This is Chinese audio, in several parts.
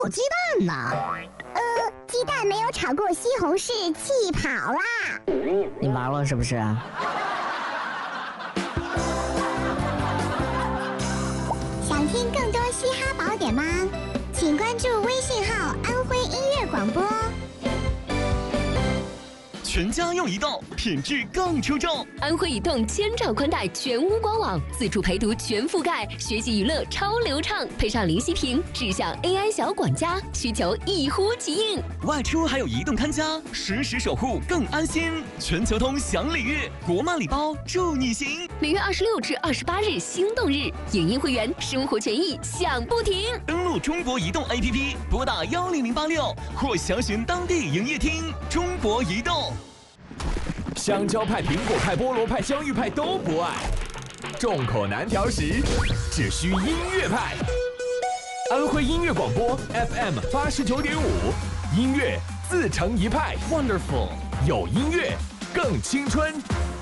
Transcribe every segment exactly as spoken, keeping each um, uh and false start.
有鸡蛋呢？ 呃，鸡蛋没有炒过西红柿，气跑啦！ 你玩了是不是？ 想听更多嘻哈宝典吗？请关注微信号“安徽音乐广播”。 全家用移动，品质更出众。 安徽移动千兆宽带全屋官网，自助陪读全覆盖，学习娱乐超流畅，配上零息屏，智享 A I 小管家，需求一呼即应。 外出还有移动看家，实时守护更安心。全球通享礼遇，国漫礼包祝你行。 每月二十六至二十八日心动日，影音会员生活权益享不停。 登录中国移动 A P P， 拨打幺零零八六或详询当地营业厅。中国移动。 香蕉派、苹果派、菠萝派、香芋派都不爱，众口难调时，只需音乐派。安徽音乐广播 F M 八十九点五，音乐自成一派 ，Wonderful， 有音乐更青春。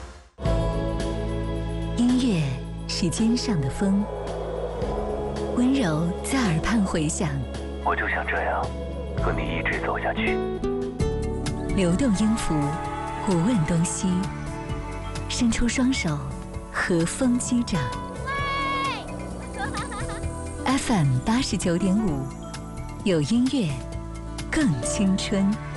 音乐是肩上的风，温柔在耳畔回响。 我就想这样和你一直走下去。 流动音符。不问东西，伸出双手，和风击掌。F M 八十九点五，有音乐，更青春。